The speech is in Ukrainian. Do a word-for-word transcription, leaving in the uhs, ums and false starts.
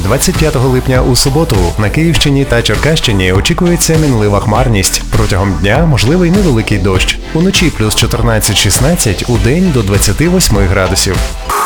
двадцять п'ятого липня у суботу на Київщині та Черкащині очікується мінлива хмарність. Протягом дня можливий невеликий дощ. Уночі плюс чотирнадцять шістнадцять, удень до двадцяти восьми градусів.